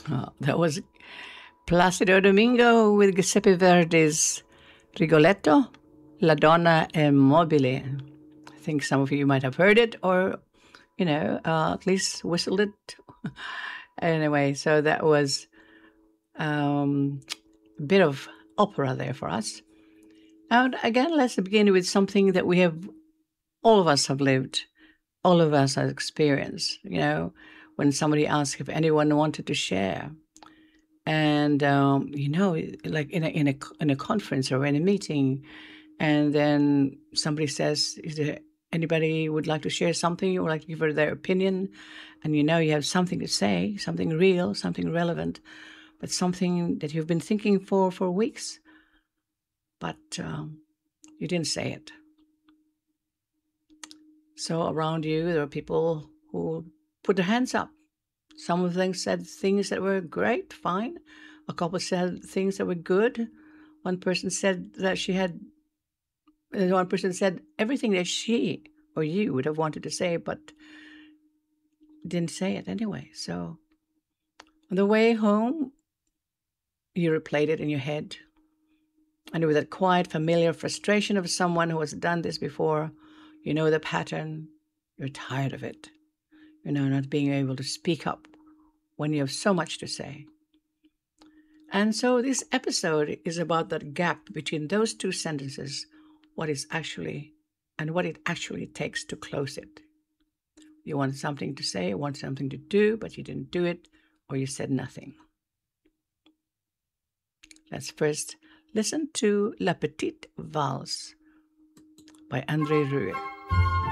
That was Placido Domingo with Giuseppe Verdi's Rigoletto, La Donna è mobile. I think some of you might have heard it or, at least whistled it. Anyway, so that was a bit of opera there for us. And again, let's begin with something that all of us have lived, all of us have experienced. When somebody asks if anyone wanted to share, and like in a conference or in a meeting, and then somebody says, "Is there anybody would like to share something or like to give their opinion?" And you have something to say, something real, something relevant, but something that you've been thinking for weeks, but you didn't say it. So around you, there are people who put their hands up. Some of them said things that were great, fine. A couple said things that were good. One person said one person said everything that she or you would have wanted to say, but didn't say it anyway. So on the way home, you replayed it in your head. And with that quiet, familiar frustration of someone who has done this before, you know the pattern, you're tired of it. Not being able to speak up when you have so much to say. And so this episode is about that gap between those two sentences, what it actually takes to close it. You want something to say, want something to do, but you didn't do it, or you said nothing. Let's first listen to La Petite Valse by André Rieu.